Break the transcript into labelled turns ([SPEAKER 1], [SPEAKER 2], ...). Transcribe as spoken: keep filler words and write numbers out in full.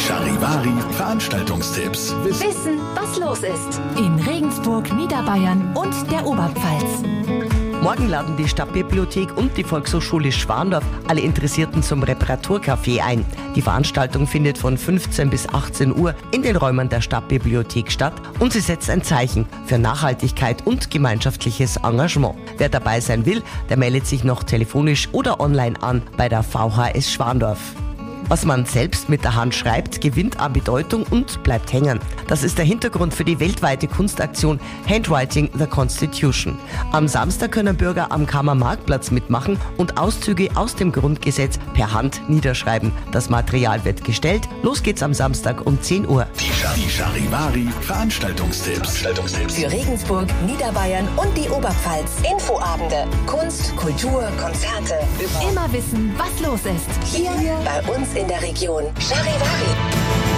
[SPEAKER 1] Charivari Veranstaltungstipps.
[SPEAKER 2] Wissen, was los ist. In Regensburg, Niederbayern und der Oberpfalz.
[SPEAKER 3] Morgen laden die Stadtbibliothek und die Volkshochschule Schwandorf alle Interessierten zum Reparaturcafé ein. Die Veranstaltung findet von fünfzehn bis achtzehn Uhr in den Räumen der Stadtbibliothek statt und sie setzt ein Zeichen für Nachhaltigkeit und gemeinschaftliches Engagement. Wer dabei sein will, der meldet sich noch telefonisch oder online an bei der V H S Schwandorf. Was man selbst mit der Hand schreibt, gewinnt an Bedeutung und bleibt hängen. Das ist der Hintergrund für die weltweite Kunstaktion Handwriting the Constitution. Am Samstag können Bürger am Kammermarktplatz mitmachen und Auszüge aus dem Grundgesetz per Hand niederschreiben. Das Material wird gestellt. Los geht's am Samstag um zehn Uhr.
[SPEAKER 1] Die Charivari Veranstaltungstipps. Veranstaltungstipps.
[SPEAKER 2] Für Regensburg, Niederbayern und die Oberpfalz. Infoabende, Kunst, Kultur, Konzerte. Immer wissen, was los ist. Hier bei uns in der Region. Charivari.